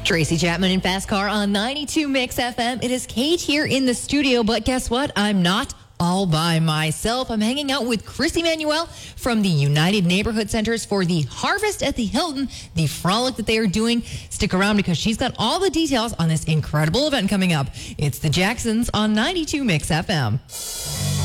Tracy Chapman in Fast Car on 92 Mix FM. It is Kate here in the studio, but guess what? I'm not all by myself. I'm hanging out with Chris Emanuel from the United Neighborhood Centers for the Harvest at the Hilton, the frolic that they are doing. Stick around because she's got all the details on this incredible event coming up. It's the Jacksons on 92 Mix FM.